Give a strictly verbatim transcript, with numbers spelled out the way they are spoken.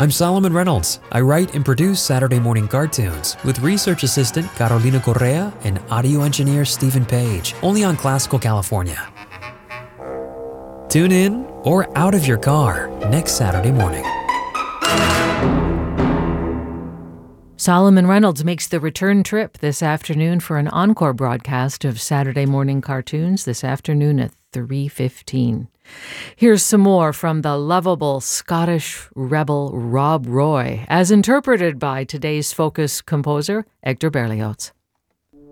I'm Solomon Reynolds. I write and produce Saturday morning cartoons with research assistant Carolina Correa and audio engineer Stephen Page, only on Classical California. Tune in or out of your car next Saturday morning. Solomon Reynolds makes the return trip this afternoon for an encore broadcast of Saturday morning cartoons this afternoon at three fifteen. Here's some more from the lovable Scottish rebel Rob Roy, as interpreted by today's Focus composer, Hector Berlioz.